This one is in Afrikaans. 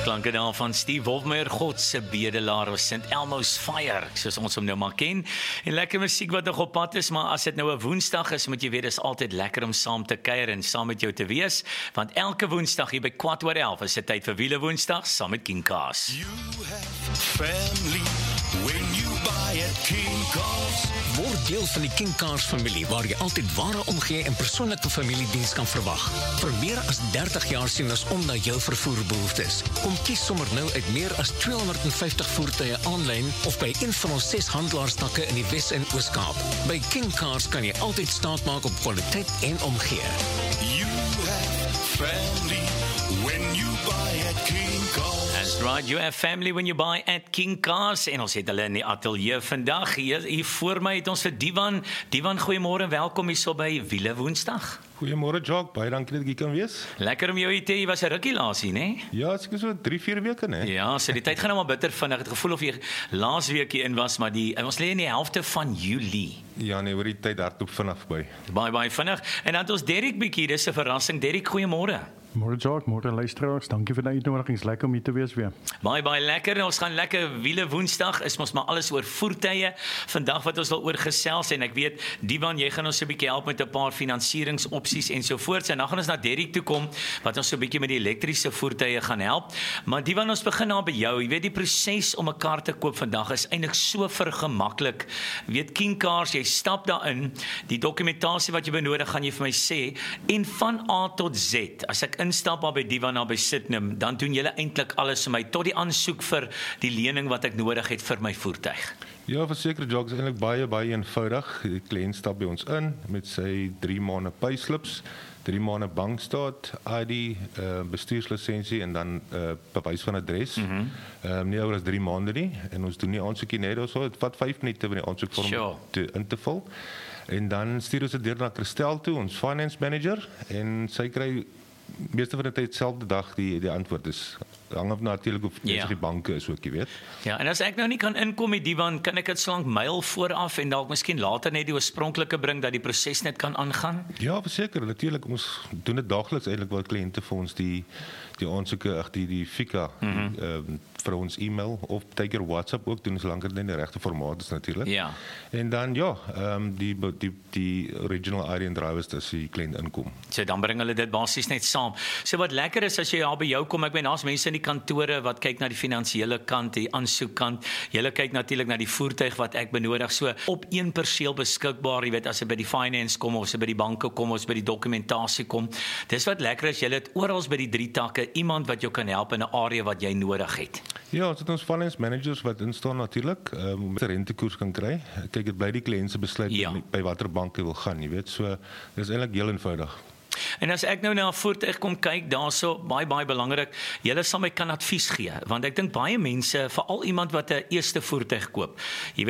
Klanke daar van Steve Wolfmeyer, God se bedelaar of St. Elmo's Fire, soos ons hom nou maar ken. En lekker musiek wat nog op pad is, maar as dit nou 'n Woensdag is, moet jy weet, is altyd lekker om saam te kuier en saam met jou te wees, want elke Woensdag hier by 11:15 is dit tyd vir Wiele Woensdag saam met King Cars. You have family when you buy at King Cars. Word deel van die King Cars familie, waar jy altyd ware omgee en persoonlike familiediens kan verwag. Vir meer as 30 jaar sien ons om na jou vervoerbehoeftes. Kom kies sommer nou uit meer as 250 voertuie aanlyn of by een van ons 6 handelaarstakke in die Wes- en Oos-Kaap. By King Cars kan jy altyd staat maak op kwaliteit en omgee. You have family when you buy at King Cars. That's right, you have family when you buy at King Cars. En ons het hulle in die ateljee vandag. Hier voor my het ons vir Divan. Divan, goeiemôre, welkom hier so by Wiele Woensdag. Goeiemôre Jacques, baie dankie dat ek hier kan wees. Lekker om jou hier te hê, jy was 'n rukkie laas hier, né? Ja, seker so 3-4 weke, né? Ja, so die tyd gaan nou maar bitter vinnig. Het gevoel of jy laas week hier in was, maar ons lê in die helfte van Julie. Ja, nee, oor die tyd hardloop vinnig verby. Baie vinnig. En dan het ons Derek bietjie, dis 'n verrassing. Derek, goeiemôre. Môre Jacques, môre luisteraars, dankie vir die uitnodiging, is lekker om hier te wees weer. Baie lekker. Ons gaan lekker Wiele Woensdag, is mos maar alles oor voertuie. Vandag wat ons wil oor gesels en ek weet Divan, jy gaan ons 'n bietjie help met 'n paar finansieringsopsies en so voort. En dan gaan ons na Derek toe kom wat ons so 'n bietjie met die elektriese voertuie gaan help. Maar Divan, ons begin nou by jou. Jy weet die proses om 'n kar te koop vandag is eintlik so vergemaklik. Jy weet King Cars, jy stap daarin, die dokumentasie wat jy benodig gaan jy vir my sê en van A tot Z. As ek instap by Divan na by Sydenham, dan doen julle eintlik alles vir my tot die aansoek vir die lening wat ek nodig het vir my voertuig. Ja, verseker Jacques, is eintlik baie eenvoudig. Die kliënt stap by ons in met sy 3 maande payslips, 3 maande bankstaat, ID, bestuurslisensie en dan bewys van adres. Nie ouer as 3 maande nie. En ons doen nie aansoekie net daarso. Dit vat 5 minute om die aansoekvorm in te vul. En dan stuur ons dit deur na Christel toe, ons finance manager, en sy kry meeste van die tyd selfde dag die antwoord is. Hang af natuurlik of die banke is ook, jy weet. Ja, en as ek nou nie kan inkom met Divan, kan ek dit solank mail vooraf en dalk miskien later net die oorspronklike bring dat die proses net kan aangaan? Ja, verseker, natuurlik. Ons doen dit daagliks eintlik waar kliënte vir ons die aansoeke, die FICA vir ons e-mail of tyker WhatsApp ook doen, solank dit net die regte formaat is natuurlik. Ja. En dan die original ID en drivers as die kliënt inkom. So dan bring hulle dit basies net saam. So wat lekker is as jy daar by jou kom, ek meen daar's mense in die kantore wat kyk na die finansiële kant, die aansoekkant. Julle kyk natuurlik na die voertuig wat ek benodig. So op een perseel beskikbaar, jy weet, as dit by die finance kom of as dit by die banke kom of as by die dokumentasie kom. Dis wat lekker is, julle het oral by die 3 takke iemand wat jou kan help in 'n area wat jy nodig het. Ja, ons het ons finance managers wat instaan natuurlik, met 'n rentekoers kan kry. Kyk, dit bly die kliënt se besluit by watter bank hy wil gaan, jy weet. So dis eintlik heel eenvoudig. En as ek nou na 'n voertuig kom kyk, daarso baie belangrik, julle sal my kan advies gee, want ek dink baie mense, veral iemand wat 'n eerste voertuig koop, jy weet,